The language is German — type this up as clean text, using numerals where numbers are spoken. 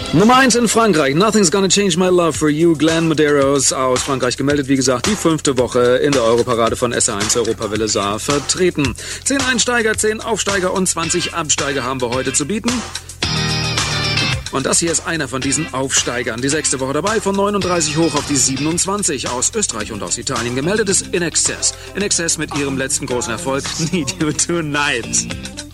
Nummer 1 in Frankreich. Nothing's Gonna Change My Love for You. Glenn Medeiros aus Frankreich gemeldet. Wie gesagt, die 5. Woche in der Europarade von SR1 Europawelle Saar vertreten. 10 Einsteiger, 10 Aufsteiger und 20 Absteiger haben wir heute zu bieten. Und das hier ist einer von diesen Aufsteigern. Die 6. Woche dabei, von 39 hoch auf die 27. Aus Österreich und aus Italien gemeldet ist In Excess. In Excess mit ihrem letzten großen Erfolg, Need You Tonight.